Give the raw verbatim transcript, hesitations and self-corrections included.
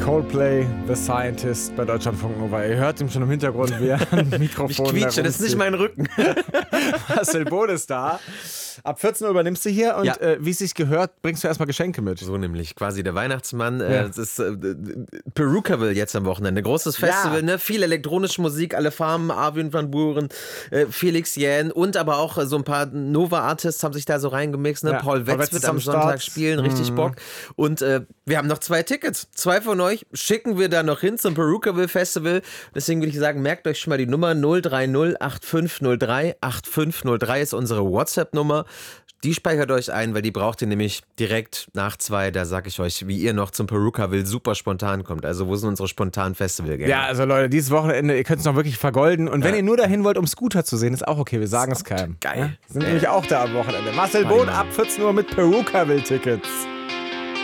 Coldplay, The Scientist bei Deutschlandfunk Nova. Ihr hört ihn schon im Hintergrund, wie er ein Mikrofon Ich quietsche, das ist nicht mein Rücken. Marcel Bode ist da. Ab vierzehn Uhr übernimmst du hier und ja. äh, wie es sich gehört, bringst du erstmal Geschenke mit. So nämlich, quasi der Weihnachtsmann. Ja. Äh, es ist äh, Perukaville jetzt am Wochenende. Großes Festival, ja. ne? Viel elektronische Musik, alle Farben, Arvin van Buuren, äh, Felix Jähn und aber auch äh, so ein paar Nova-Artists haben sich da so reingemixt. Ne? Ja. Paul Wetz, Wetz wird am Sonntag Start. spielen, richtig mhm. Bock. Und äh, wir haben noch zwei Tickets. Zwei von euch schicken wir da noch hin zum Perukaville Festival. Deswegen würde ich sagen, merkt euch schon mal die Nummer null drei null acht fünf null drei acht fünf null drei ist unsere WhatsApp-Nummer. Die speichert euch ein, weil die braucht ihr nämlich direkt nach zwei. Da sag ich euch, wie ihr noch zum Perukaville super spontan kommt. Also wo sind unsere spontanen Festivalgänge? Ja, also Leute, dieses Wochenende, ihr könnt es noch wirklich vergolden. Und wenn ja. ihr nur dahin wollt, um Scooter zu sehen, ist auch okay. Wir sagen es keinem. Geil. Ja? Sind äh. nämlich auch da am Wochenende. Marcel Bohn ab vierzehn Uhr mit Perukaville-Tickets.